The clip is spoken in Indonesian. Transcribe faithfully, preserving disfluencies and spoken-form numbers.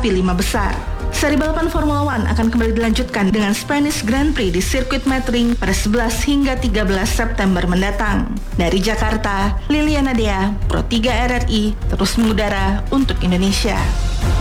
melengkapi lima besar. Seri balapan Formula One akan kembali dilanjutkan dengan Spanish Grand Prix di sirkuit Metring pada sebelas hingga tiga belas September mendatang. Dari Jakarta, Liliana Dea, Pro tiga R R I, terus mengudara untuk Indonesia.